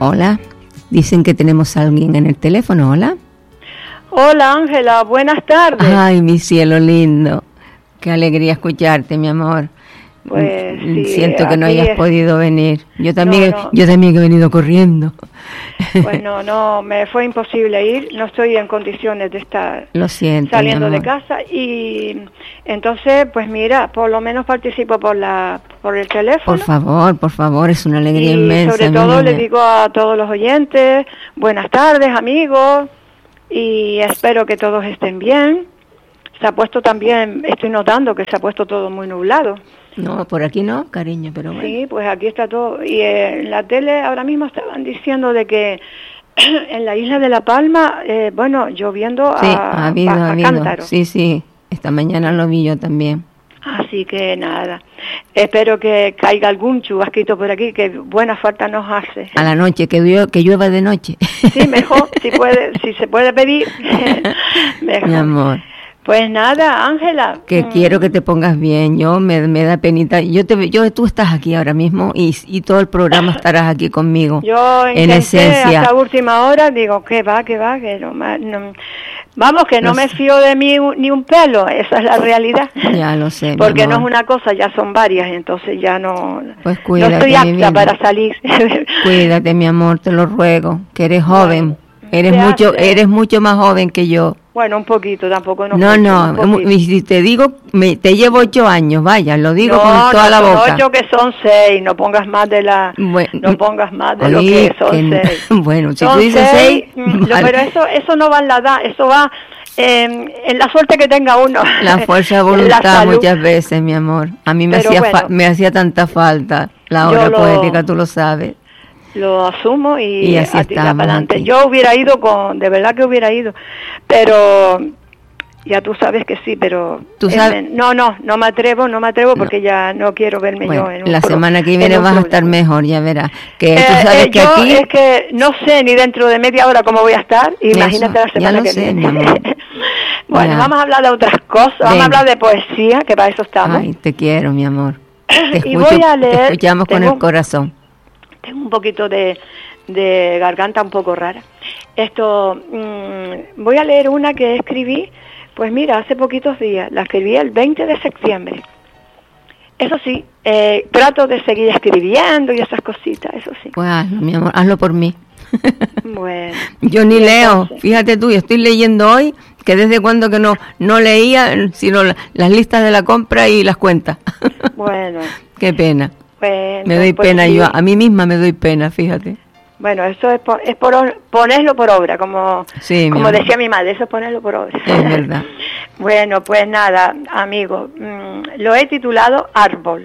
Hola, dicen que tenemos a alguien en el teléfono. Hola. Hola, Ángela, buenas tardes. Ay, mi cielo lindo. Qué alegría escucharte, mi amor. Pues sí, siento que no hayas podido venir. Yo también he venido corriendo. Pues no, me fue imposible ir. No estoy en condiciones de estar saliendo de casa. Y entonces, pues mira, por lo menos participo por el teléfono. Por favor, es una alegría inmensa. Sobre todo le digo a todos los oyentes, buenas tardes, amigos, y espero que todos estén bien. Se ha puesto también, estoy notando que se ha puesto todo muy nublado. No, por aquí no, cariño, pero bueno. Sí, pues aquí está todo. Y en la tele ahora mismo estaban diciendo de que en la isla de La Palma, lloviendo ha habido. cántaros. Sí, esta mañana lo vi yo también. Así que nada, espero que caiga algún chubasquito por aquí, que buena falta nos hace. A la noche, que llueva de noche. Sí, mejor, si se puede pedir, mejor. Mi amor. Pues nada, Ángela. Que quiero que te pongas bien. Yo me da penita. Tú estás aquí ahora mismo y todo el programa estarás aquí conmigo. Yo en esencia. Hasta última hora digo que va, que no, vamos, que no me fío de mí ni un pelo. Esa es la realidad. Ya lo sé. Porque no es una cosa, ya son varias, entonces ya no. Pues cuídate, no estoy apta para salir. Cuídate, mi amor, te lo ruego. Que eres joven. Eres mucho más joven que yo. Bueno, un poquito, tampoco no. No, si te digo, te llevo 8 años, vaya, lo digo con toda la boca. 8 que son 6, no pongas más de lo que son 6. Bueno, si tú dices 6... Pero eso no va en la edad, eso va en la suerte que tenga uno. La fuerza de voluntad muchas veces, mi amor. A mí me hacía tanta falta la obra poética, tú lo sabes. Lo asumo y así a tirar para adelante. Aquí. Yo hubiera ido de verdad que hubiera ido, pero ya tú sabes que sí, pero ¿Tú sabes? No me atrevo porque ya no quiero verme yo en un la semana que viene vas a estar mejor, ya verás. Que tú sabes que aquí es que no sé ni dentro de media hora cómo voy a estar, imagínate la semana que viene. Bueno, vamos a hablar de otras cosas, vamos a hablar de poesía, que para eso estamos. Ay, te quiero, mi amor. Y voy a leer, te escuchamos con el corazón. Tengo un poquito de garganta un poco rara. Voy a leer una que escribí, pues mira, hace poquitos días. La escribí el 20 de septiembre. Eso sí, trato de seguir escribiendo y esas cositas, eso sí. Pues hazlo, mi amor, hazlo por mí. Bueno. Yo ni leo, fíjate tú, estoy leyendo hoy, que desde cuando que no leía, sino las listas de la compra y las cuentas. Bueno. Qué pena. Bueno, me doy pena, sí. Yo a mí misma me doy pena, fíjate. Bueno, eso es ponerlo por obra, como decía mi madre, eso es ponerlo por obra. Es verdad. Bueno, pues nada, amigo, lo he titulado Árbol.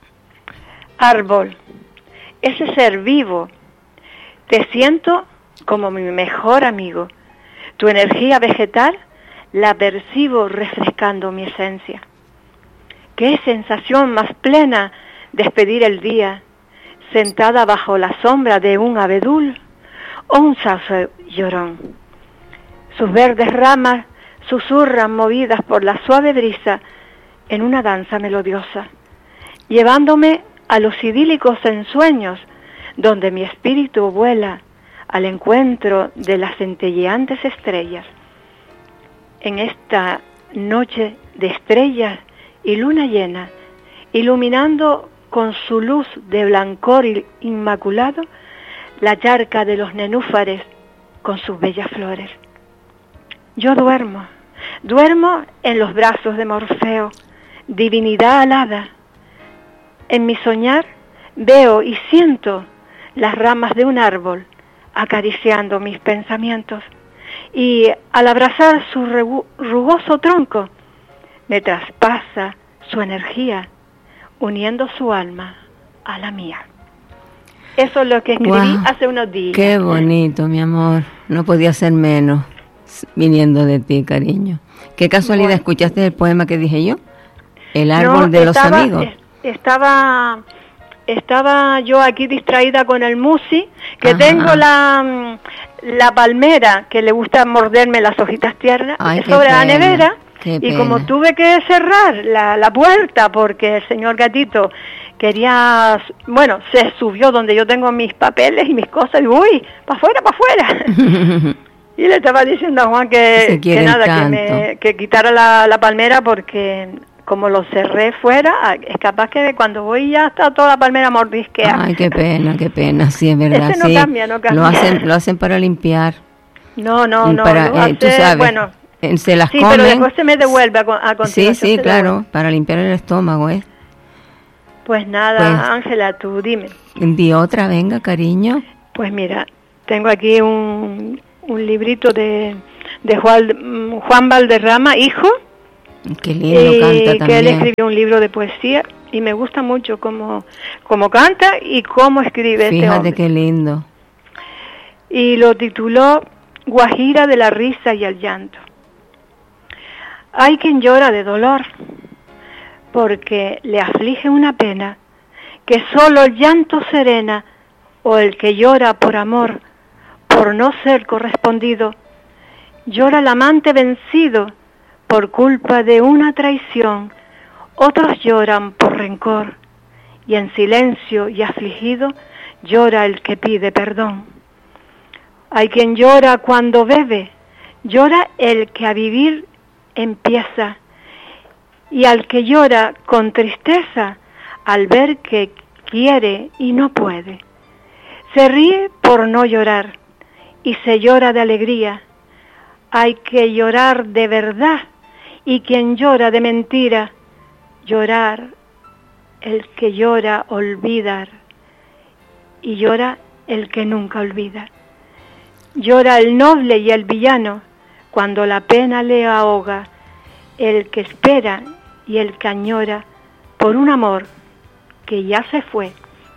Árbol, ese ser vivo, te siento como mi mejor amigo. Tu energía vegetal la percibo refrescando mi esencia. Qué sensación más plena despedir el día, sentada bajo la sombra de un abedul o un sauce llorón. Sus verdes ramas susurran movidas por la suave brisa en una danza melodiosa, llevándome a los idílicos ensueños donde mi espíritu vuela al encuentro de las centelleantes estrellas. En esta noche de estrellas y luna llena, iluminando con su luz de blancor inmaculado la charca de los nenúfares con sus bellas flores. Yo duermo en los brazos de Morfeo, divinidad alada. En mi soñar veo y siento las ramas de un árbol acariciando mis pensamientos, y al abrazar su rugoso tronco me traspasa su energía, uniendo su alma a la mía. Eso es lo que escribí hace unos días. Qué bonito, mi amor. No podía ser menos viniendo de ti, cariño. ¿Qué casualidad escuchaste el poema que dije yo? El árbol de los amigos. Estaba yo aquí distraída con el musi, que tengo la palmera, que le gusta morderme las hojitas tiernas, sobre la nevera. Y como tuve que cerrar la puerta porque el señor gatito quería, bueno, se subió donde yo tengo mis papeles y mis cosas, y uy, para afuera. Y le estaba diciendo a Juan que nada, que quitara la palmera, porque como lo cerré fuera, es capaz que cuando voy ya está toda la palmera mordisqueada. Ay, qué pena, sí, es verdad. Ese no cambia. Lo hacen para limpiar. No, tú sabes, bueno, se las comen. Pero después se me devuelve a continuación. Sí, claro, para limpiar el estómago, Pues nada, Ángela, tú dime. Di otra, venga, cariño. Pues mira, tengo aquí un librito de Juan Valderrama, hijo. Qué lindo canta también. Que él escribió un libro de poesía y me gusta mucho cómo canta y cómo escribe. Fíjate qué lindo. Y lo tituló Guajira de la risa y el llanto. Hay quien llora de dolor porque le aflige una pena que solo el llanto serena, o el que llora por amor, por no ser correspondido. Llora el amante vencido por culpa de una traición, otros lloran por rencor, y en silencio y afligido llora el que pide perdón. Hay quien llora cuando bebe, llora el que a vivir empieza, y al que llora con tristeza al ver que quiere y no puede. Se ríe por no llorar y se llora de alegría. Hay que llorar de verdad, y quien llora de mentira, llorar, el que llora olvidar, y llora el que nunca olvida. Llora el noble y el villano cuando la pena le ahoga, el que espera y el que añora por un amor que ya se fue.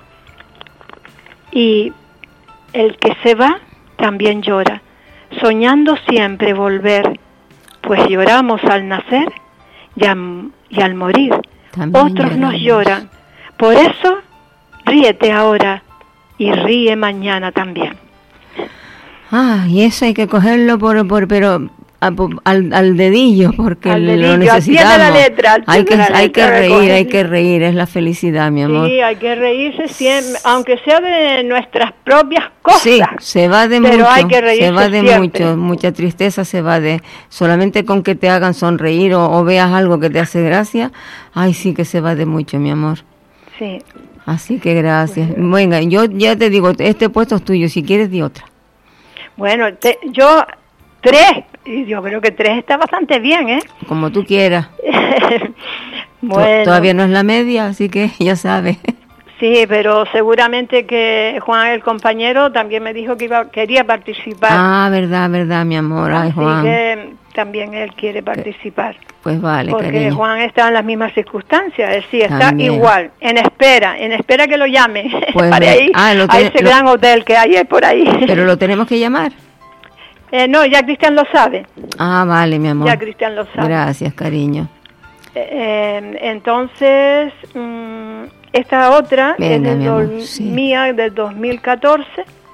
Y el que se va también llora, soñando siempre volver, pues lloramos al nacer y al morir. También otros nos lloran. Por eso, ríete ahora y ríe mañana también. Y eso hay que cogerlo pero al dedillo, porque al dedillo, lo necesitamos. La letra, hay que reír, es la felicidad, mi amor. Sí, hay que reírse siempre, aunque sea de nuestras propias cosas. Sí, se va de pero mucho, hay que reírse se va de siempre. mucha tristeza se va de, solamente con que te hagan sonreír o veas algo que te hace gracia, ay sí que se va de mucho, mi amor. Sí. Así que gracias. Venga, yo ya te digo, este puesto es tuyo, si quieres di otra. Bueno, yo 3, y yo creo que 3 está bastante bien, ¿eh? Como tú quieras. Bueno. Todavía no es la media, así que ya sabes. Sí, pero seguramente que Juan, el compañero, también me dijo que quería participar. Verdad, mi amor. Ay, Juan. Así que también él quiere participar. Pues vale, porque cariño. Juan está en las mismas circunstancias, es decir, está también. Igual, en espera que lo llame, pues para ir a ese gran hotel que hay por ahí. Pero lo tenemos que llamar. No, ya Cristian lo sabe. Vale, mi amor. Ya Cristian lo sabe. Gracias, cariño. Entonces, esta otra es mía del 2014.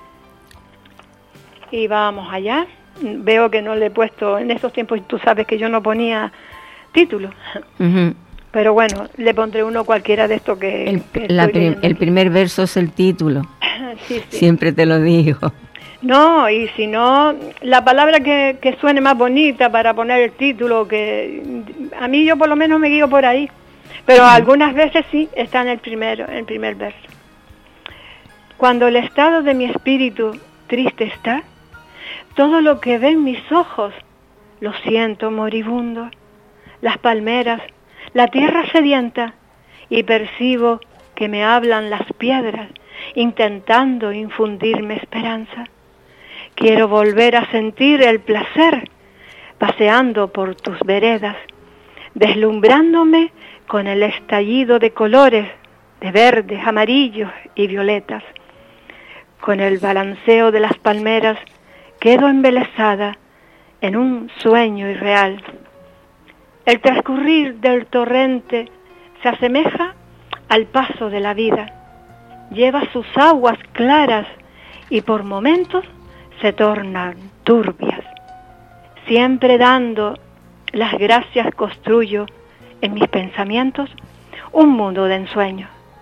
Y vamos allá. Veo que no le he puesto, en estos tiempos tú sabes que yo no ponía título. Uh-huh. Pero bueno, le pondré uno cualquiera de estos que el primer verso es el título. Sí. Siempre te lo digo. No, y si no, la palabra que suene más bonita para poner el título, que a mí yo por lo menos me guío por ahí, pero algunas veces sí está en el primer verso. Cuando el estado de mi espíritu triste está, todo lo que ven mis ojos lo siento moribundo, las palmeras, la tierra sedienta, y percibo que me hablan las piedras, intentando infundirme esperanza. Quiero volver a sentir el placer paseando por tus veredas, deslumbrándome con el estallido de colores, de verdes, amarillos y violetas. Con el balanceo de las palmeras quedo embelesada en un sueño irreal. El transcurrir del torrente se asemeja al paso de la vida. Lleva sus aguas claras y por momentos se tornan turbias. Siempre dando las gracias construyo en mis pensamientos un mundo de ensueño.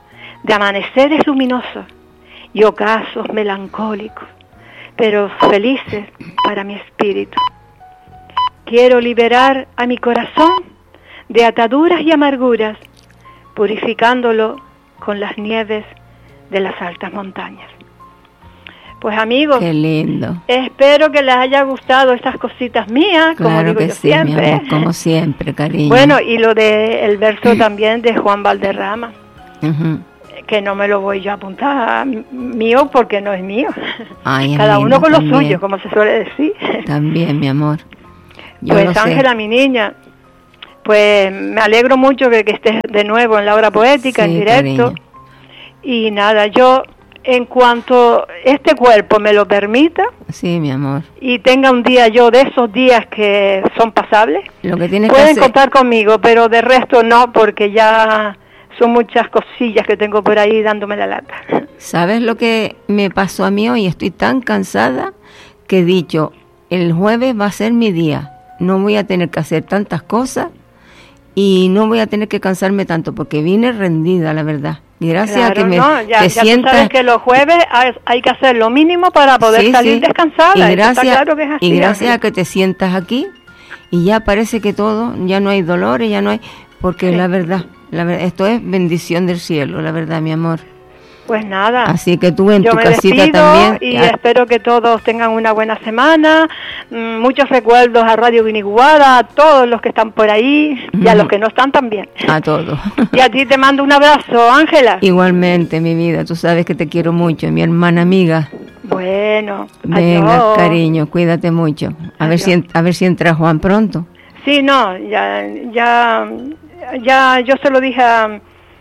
de amaneceres luminosos y ocasos melancólicos, pero felices para mi espíritu. Quiero liberar a mi corazón de ataduras y amarguras, purificándolo con las nieves de las altas montañas. Pues amigos, qué lindo. Espero que les haya gustado estas cositas mías, Claro como digo que yo sí, siempre. mi amor, como siempre, cariño. Bueno, y lo de el verso también de Juan Valderrama, Uh-huh. que no me lo voy yo a apuntar mío porque no es mío. Ay, es Cada lindo uno con lo también. suyo, como se suele decir. También, mi amor. Yo lo Pues sé. Ángela, mi niña, pues me alegro mucho que estés de nuevo en la hora poética, Sí, en directo. cariño. Y nada, yo en cuanto este cuerpo me lo permita Sí, mi amor. y tenga un día yo de esos días que son pasables, Lo que tienes que pueden hacer... contar conmigo, pero de resto no, porque ya son muchas cosillas que tengo por ahí dándome la lata. ¿Sabes lo que me pasó a mí hoy? Estoy tan cansada que he dicho, el jueves va a ser mi día. No voy a tener que hacer tantas cosas y no voy a tener que cansarme tanto porque vine rendida, la verdad. Gracias a que Claro, me no, ya tú sientas... sabes que los jueves hay que hacer lo mínimo para poder Sí, salir sí. descansada. Y eso gracias, está claro que es así, y gracias a Ángela. que te sientas aquí y ya parece que todo, ya no hay dolores, ya no hay... Porque Sí. la verdad, esto es bendición del cielo, la verdad, mi amor. Pues nada. Así que tú en Yo tu me casita despido también... y espero que todos tengan una buena semana, muchos recuerdos a Radio Guiniguada, a todos los que están por ahí y a los que no están también. A todos. Y a ti te mando un abrazo, Ángela. Igualmente, mi vida, tú sabes que te quiero mucho, mi hermana amiga. Bueno, Venga, adiós. cariño, cuídate mucho. A ver si entra Juan pronto. Sí, no, ya yo se lo dije a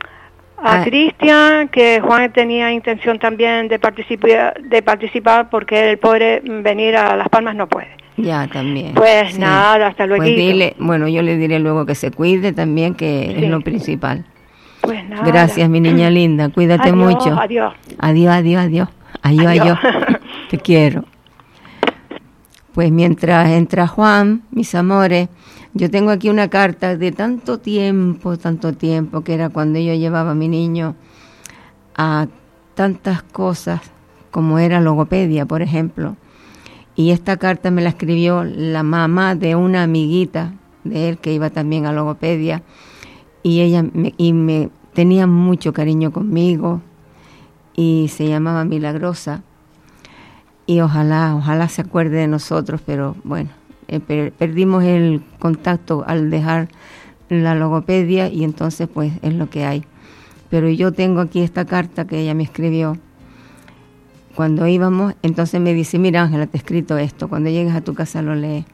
Cristian, que Juan tenía intención también de participar porque el pobre venir a Las Palmas no puede. Ya, también. Pues sí. nada, hasta luego. Pues dile, bueno, yo le diré luego que se cuide también, que Sí. es lo principal. Pues nada. Gracias, mi niña linda, cuídate Adiós, mucho. Adiós. Adiós, adiós, adiós. Adiós, adiós. Te quiero. Pues mientras entra Juan, mis amores, yo tengo aquí una carta de tanto tiempo, que era cuando yo llevaba a mi niño a tantas cosas como era logopedia, por ejemplo. Y esta carta me la escribió la mamá de una amiguita de él que iba también a logopedia. Y ella me tenía mucho cariño conmigo y se llamaba Milagrosa. Y ojalá se acuerde de nosotros, pero bueno, perdimos el contacto al dejar la logopedia y entonces pues es lo que hay. Pero yo tengo aquí esta carta que ella me escribió cuando íbamos, entonces me dice, mira Ángela, te he escrito esto, cuando llegues a tu casa lo lees.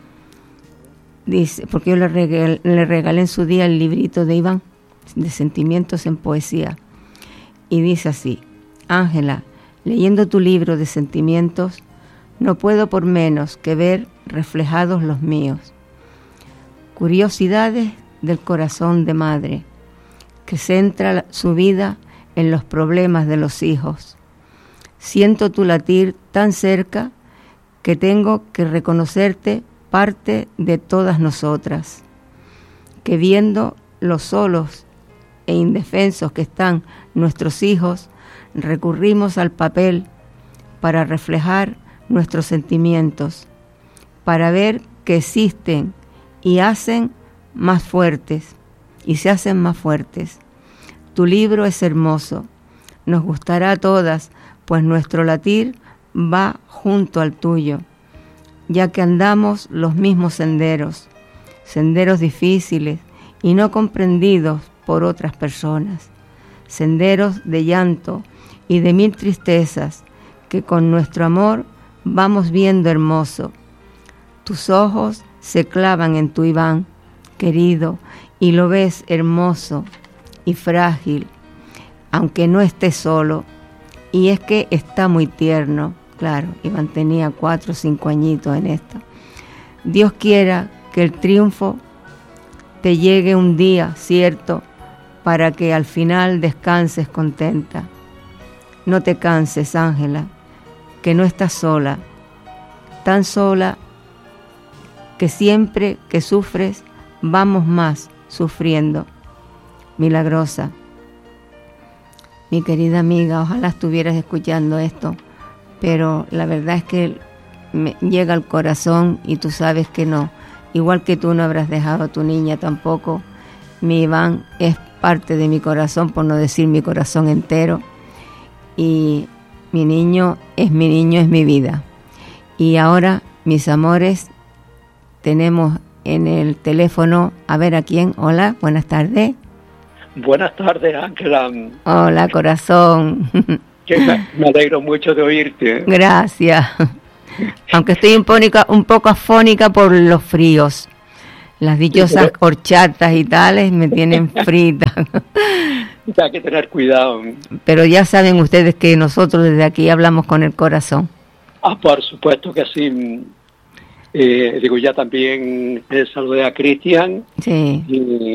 Dice, porque yo le regalé en su día el librito de Iván, de sentimientos en poesía. Y dice así, Ángela, leyendo tu libro de sentimientos, no puedo por menos que ver reflejados los míos. Curiosidades del corazón de madre, que centra su vida en los problemas de los hijos. Siento tu latir tan cerca que tengo que reconocerte parte de todas nosotras, que viendo los solos e indefensos que están nuestros hijos, recurrimos al papel para reflejar nuestros sentimientos, para ver que existen y hacen más fuertes, y se hacen más fuertes. Tu libro es hermoso, nos gustará a todas, pues nuestro latir va junto al tuyo, ya que andamos los mismos senderos difíciles y no comprendidos por otras personas, senderos de llanto y de mil tristezas que con nuestro amor vamos viendo hermoso. Tus ojos se clavan en tu Iván, querido, y lo ves hermoso y frágil, aunque no esté solo, y es que está muy tierno. Claro, Iván tenía 4 o 5 añitos en esto. Dios quiera que el triunfo te llegue un día, cierto, para que al final descanses contenta. No te canses, Ángela, que no estás sola, tan sola que siempre que sufres, vamos más sufriendo. Milagrosa. mi querida amiga, ojalá estuvieras escuchando esto, pero la verdad es que me llega al corazón y tú sabes que no. Igual que tú no habrás dejado a tu niña tampoco, mi Iván es parte de mi corazón, por no decir mi corazón entero, y mi niño, es mi vida. Y ahora, mis amores, tenemos en el teléfono, a ver a quién. Hola, buenas tardes. Buenas tardes, Ángela. Hola, corazón. Me alegro mucho de oírte. Gracias. Aunque estoy un poco afónica por los fríos. Las dichosas horchatas y tales me tienen frita. Hay que tener cuidado. Pero ya saben ustedes que nosotros desde aquí hablamos con el corazón. Por supuesto que sí. Ya también saludé a Cristian. Sí.